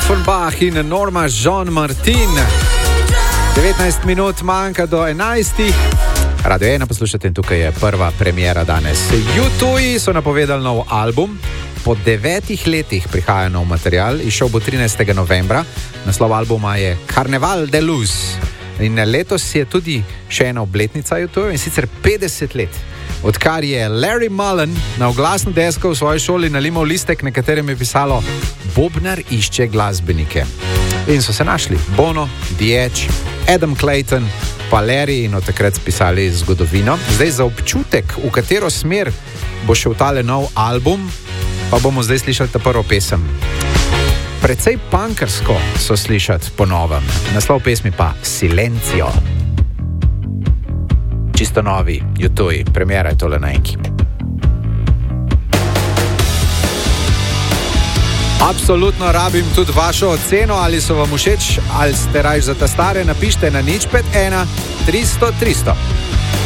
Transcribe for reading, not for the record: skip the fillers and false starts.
Offenbach in Norma Jean Martin. 19 minut manjka do 11. Radio 1 poslušate in tukaj je prva premiera danes. U2 so napovedali nov album. Po 9 letih prihaja nov material. Izšel bo 13. novembra. Naslov albuma je Carnaval de Luz. In letos je tudi še ena obletnica U2 in sicer 50 let. Odkar je Larry Mullen na oglasno desko v svoji šoli nalimal listek, na katerem je pisalo Bobnar išče glasbenike. In so se našli Bono, The Edge, Adam Clayton, pa Larry in od takrat spisali zgodovino. Zdaj za občutek, v katero smer bo šel tale nov album, pa bomo zdaj slišali ta prvo pesem. Precej punkersko so slišati po novem. Naslov pesmi pa Silencio. Čisto novi U2, premiera je tole na enki. Absolutno rabim tudi vašo oceno, ali so vam všeč, ali ste rajš za ta stare, napište na 051 300 300.